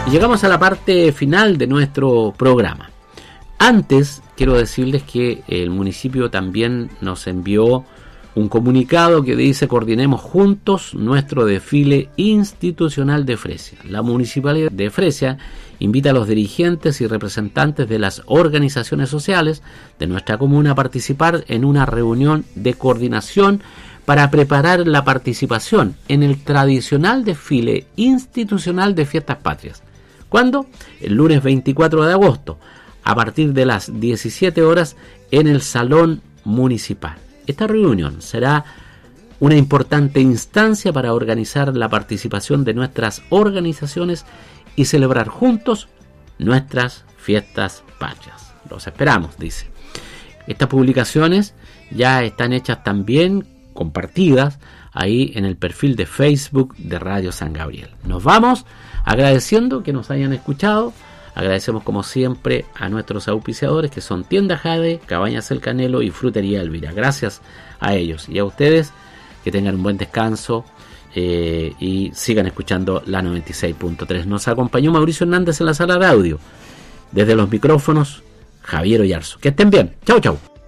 Y llegamos a la parte final de nuestro programa. Antes, quiero decirles que el municipio también nos envió un comunicado que dice: coordinemos juntos nuestro desfile institucional de Fresia. La Municipalidad de Fresia invita a los dirigentes y representantes de las organizaciones sociales de nuestra comuna a participar en una reunión de coordinación para preparar la participación en el tradicional desfile institucional de Fiestas Patrias. ¿Cuándo? El lunes 24 de agosto, a partir de las 17 horas en el Salón Municipal. Esta reunión será una importante instancia para organizar la participación de nuestras organizaciones y celebrar juntos nuestras fiestas patrias. Los esperamos, dice. Estas publicaciones ya están hechas también, compartidas ahí en el perfil de Facebook de Radio San Gabriel. Nos vamos agradeciendo que nos hayan escuchado. Agradecemos como siempre a nuestros auspiciadores, que son Tienda Jade, Cabañas El Canelo y Frutería Elvira. Gracias a ellos y a ustedes, que tengan un buen descanso y sigan escuchando la 96.3. Nos acompañó Mauricio Hernández en la sala de audio. Desde los micrófonos, Javier Oyarzo. Que estén bien. Chau, chau.